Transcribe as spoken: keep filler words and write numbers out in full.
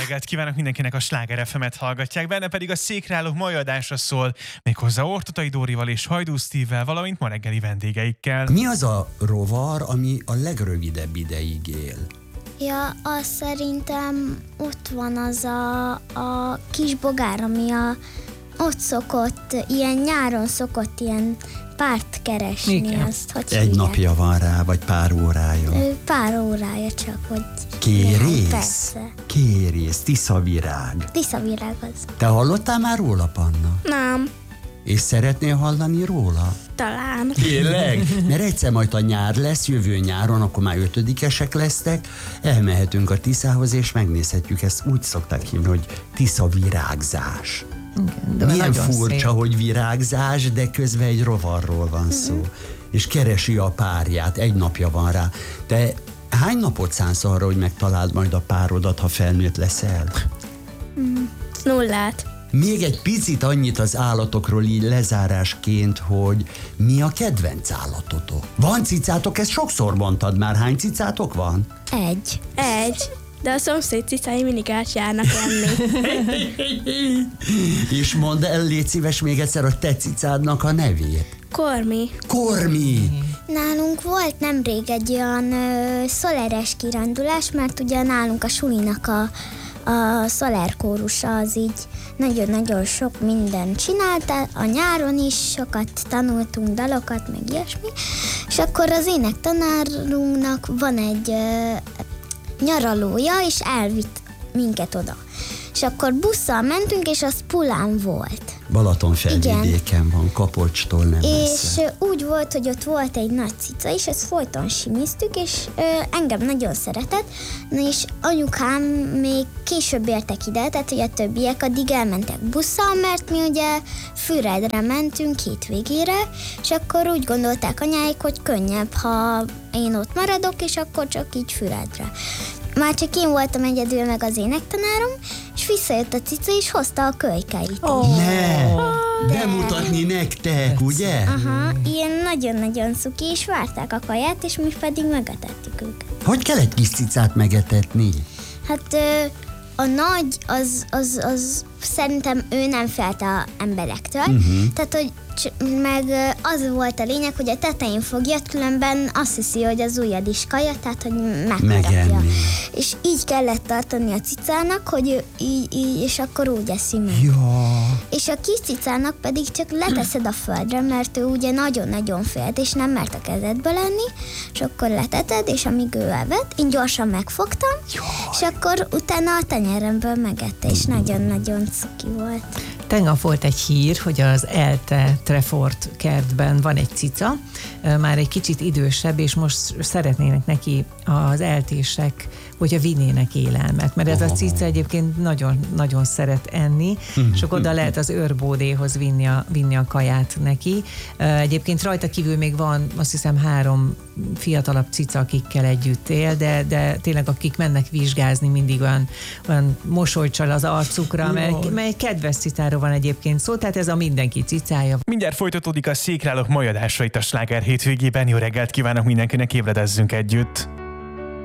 reggelt kívánok mindenkinek, a Sláger ef emet hallgatják, benne pedig a Székreállók mai adása szól, méghozzá Orthotai Dórival és Hajdú Steve-vel, valamint ma reggeli vendégeikkel. Mi az a rovar, ami a legrövidebb ideig él? Ja, azt szerintem ott van az a, a kis bogár, ami a, ott szokott, ilyen nyáron szokott ilyen párt keresni. Igen. Azt, hogy Egy hívják? napja van rá, vagy pár órája? Ö, Pár órája csak, hogy... Kérész? Persze. Kérész, tiszavirág. Tiszavirág az. Te hallottál már róla, Panna? Nem. És szeretnél hallani róla? Talán. Tényleg? Mert egyszer majd a nyár lesz, jövő nyáron, akkor már ötödikesek lesztek, elmehetünk a Tiszához, és megnézhetjük, ezt úgy szokták hívni, hogy tiszavirágzás. Igen, de Milyen nagyon furcsa, szép. hogy virágzás, de közben egy rovarról van szó. Mm-hmm. És keresi a párját, egy napja van rá. Te hány napot szánsz arra, hogy megtaláld majd a párodat, ha felnőtt leszel? Mm, nullát. Még egy picit annyit az állatokról így lezárásként, hogy mi a kedvenc állatotok? Van cicátok? Ezt sokszor mondtad már. Hány cicátok van? Egy. Egy. De a szomszéd cicái mindig átjárnak enni. És mondd el, légy szíves még egyszer a te cicádnak a nevét. Kormi. Kormi! Nálunk volt nemrég egy olyan ö, szoleres kirándulás, mert ugye nálunk a sulinak a, a szolárkórusa az így nagyon-nagyon sok mindent csinált, a nyáron is sokat tanultunk dalokat, meg ilyesmi, és akkor az énektanárunknak van egy ö, nyaralója, és elvitt minket oda. És akkor busszal mentünk, és az Pulán volt. Balatonfelvidéken van, Kapolcstól nem És messze. úgy volt, hogy ott volt egy nagy cica, és ezt folyton simiztük, és ö, engem nagyon szeretett, na és anyukám még később értek ide, tehát hogy a többiek addig elmentek busszal, mert mi ugye Füredre mentünk hétvégére, és akkor úgy gondolták anyáik, hogy könnyebb, ha én ott maradok, és akkor csak így Füredre. Már csak én voltam egyedül, meg az énektanárom, és visszajött a cica, és hozta a kölykeit. Oh. Ne! Bemutatni nektek, ugye? Aha, ilyen nagyon-nagyon cuki, és várták a kaját, és mi pedig megetettük őket. Hogy kell egy kis cicát megetetni? Hát ö, a nagy, az, az, az szerintem ő nem félt a emberektől, uh-huh. tehát hogy c- meg ö, az volt a lényeg, hogy a tetején fogja, különben azt hiszi, hogy az ujjad is kaja, tehát hogy megharapja. Megenni. És így kellett tartani a cicának, hogy ő így, így, és akkor úgy eszi meg. Ja. És a kis cicának pedig csak leteszed a földre, mert ő ugye nagyon-nagyon félt, és nem mert a kezedbe lenni, és akkor leteted, és amíg ő evett, én gyorsan megfogtam, Jaj. és akkor utána a tenyeremből megette, és nagyon-nagyon cuki volt. Tegnap volt egy hír, hogy az Elte Trefort kertben van egy cica, már egy kicsit idősebb, és most szeretnének neki az eltések, hogyha vinnének élelmet, mert ez a cica egyébként nagyon-nagyon szeret enni, és akkor oda lehet az őrbódéhoz vinni a, vinni a kaját neki. Egyébként rajta kívül még van, azt hiszem, három fiatalabb cica, akikkel együtt él, de, de tényleg akik mennek vizsgázni, mindig olyan, olyan mosolycsal az arcukra, mert, mert egy kedves cicáról van egyébként szó, tehát ez a mindenki cicája. Mindjárt folytatódik a Székreállók mai adása itt a Sláger hétvégében. Jó reggelt kívánok mindenkinek, ébredezzünk együtt!